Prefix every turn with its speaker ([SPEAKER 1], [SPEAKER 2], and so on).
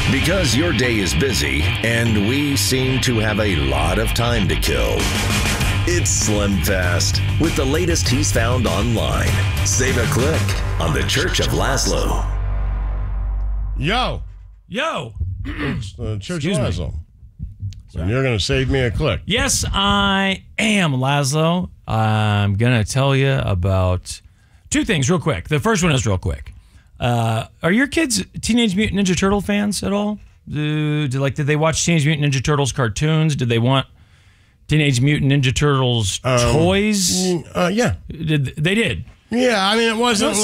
[SPEAKER 1] Because your day is busy and we seem to have a lot of time to kill. It's Slim Fast with the latest he's found online. Save a click on the Church of Laszlo.
[SPEAKER 2] Yo.
[SPEAKER 3] It's the Church
[SPEAKER 2] Excuse
[SPEAKER 3] of
[SPEAKER 2] me.
[SPEAKER 3] Laszlo. And you're going to save me a click.
[SPEAKER 2] Yes, I am, Laszlo. I'm going to tell you about two things real quick. The first one is real quick. Are your kids Teenage Mutant Ninja Turtle fans at all? Did they watch Teenage Mutant Ninja Turtles cartoons? Did they want Teenage Mutant Ninja Turtles toys?
[SPEAKER 3] Yeah.
[SPEAKER 2] They did.
[SPEAKER 3] Yeah, I mean, it wasn't